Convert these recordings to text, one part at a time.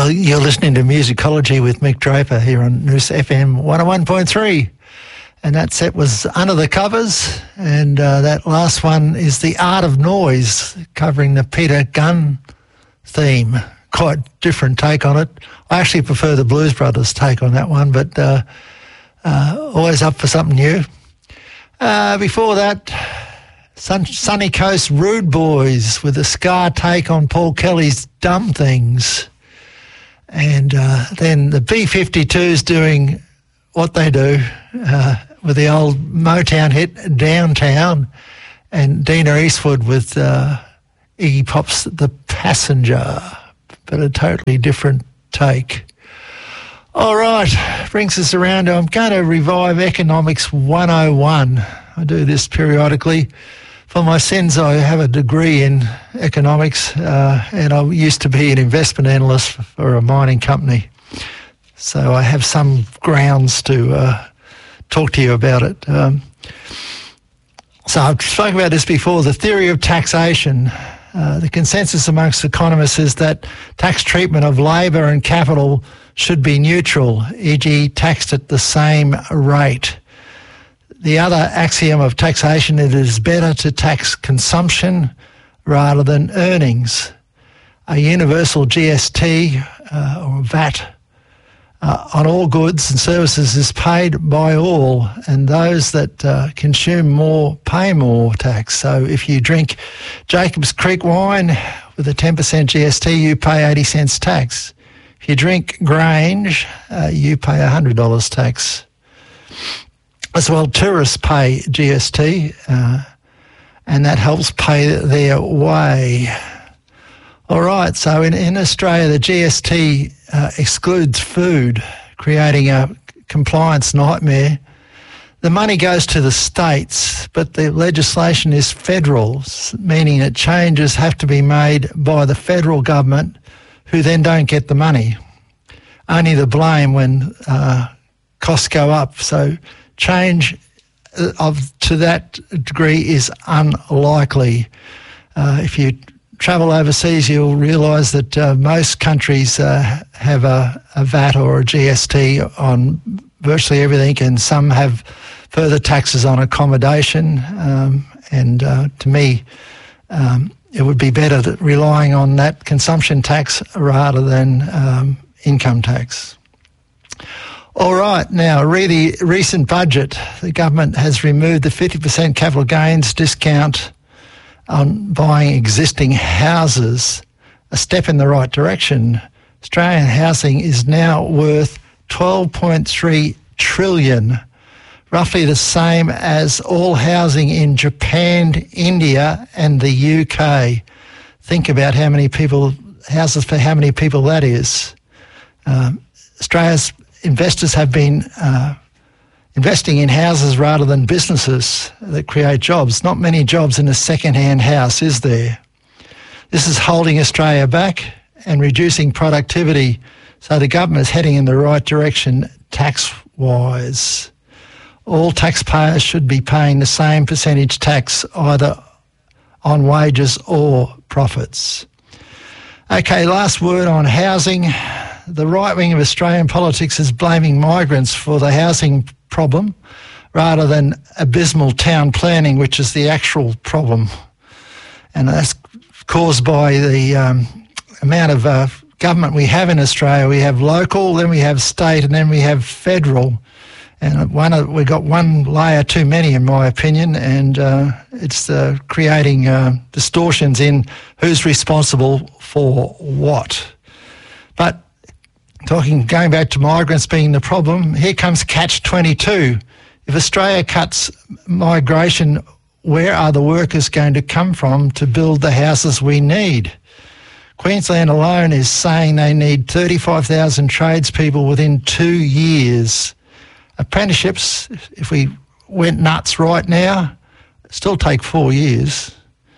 You're listening to Musicology with Mick Draper here on Noose FM 101.3. And that set was Under the Covers, and that last one is The Art of Noise, covering the Peter Gunn theme. Quite different take on it. I actually prefer the Blues Brothers take on that one, but always up for something new. Before that, Sunny Coast Rude Boys with a ska take on Paul Kelly's Dumb Things. And then the B-52s doing what they do with the old Motown hit Downtown, and Dina Eastwood with Iggy Pop's The Passenger, but a totally different take. All right, brings us around to, I'm going to revive Economics 101. I do this periodically. For my sins, I have a degree in economics, and I used to be an investment analyst for a mining company. So I have some grounds to talk to you about it. So I've spoken about this before, the theory of taxation. The consensus amongst economists is that tax treatment of labour and capital should be neutral, e.g. taxed at the same rate. The other axiom of taxation, it is better to tax consumption rather than earnings. A universal GST or VAT on all goods and services is paid by all, and those that consume more pay more tax. So if you drink Jacob's Creek wine with a 10% GST, you pay 80 cents tax. If you drink Grange, you pay $100 tax. As well, tourists pay GST, and that helps pay their way. All right, so in Australia, the GST excludes food, creating a compliance nightmare. The money goes to the states, but the legislation is federal, meaning that changes have to be made by the federal government, who then don't get the money. Only the blame when costs go up. So change to that degree is unlikely. If you travel overseas, you'll realise that most countries have a VAT or a GST on virtually everything, and some have further taxes on accommodation. And to me, it would be better relying on that consumption tax rather than income tax. All right, now, the recent budget, the government has removed the 50% capital gains discount on buying existing houses, a step in the right direction. Australian housing is now worth $12.3 trillion, roughly the same as all housing in Japan, India and the UK. Think about how many people, houses for how many people that is. Australia's investors have been investing in houses rather than businesses that create jobs. Not many jobs in a second-hand house, is there? This is holding Australia back and reducing productivity, so the government is heading in the right direction tax-wise. All taxpayers should be paying the same percentage tax either on wages or profits. Okay, last word on housing. The right wing of Australian politics is blaming migrants for the housing problem rather than abysmal town planning, which is the actual problem. And that's caused by the amount of government we have in Australia. We have local, then we have state, and then we have federal. And we've got one layer too many, in my opinion, and it's creating distortions in who's responsible for what. But going back to migrants being the problem, here comes catch-22. If Australia cuts migration, where are the workers going to come from to build the houses we need? Queensland alone is saying they need 35,000 tradespeople within 2 years. Apprenticeships, if we went nuts right now, still take 4 years.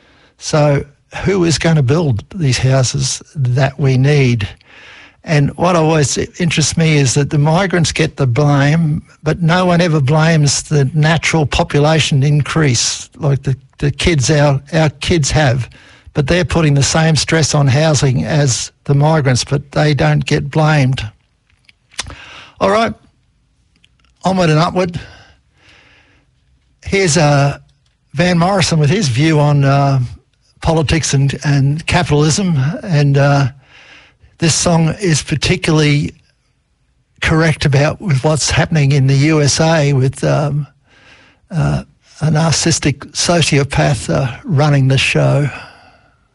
So who is going to build these houses that we need? And what always interests me is that the migrants get the blame, but no one ever blames the natural population increase like the kids our kids have, but they're putting the same stress on housing as the migrants, but they don't get blamed. All right, onward and upward. Here's Van Morrison with his view on politics and capitalism, and this song is particularly correct with what's happening in the USA with a narcissistic sociopath running the show.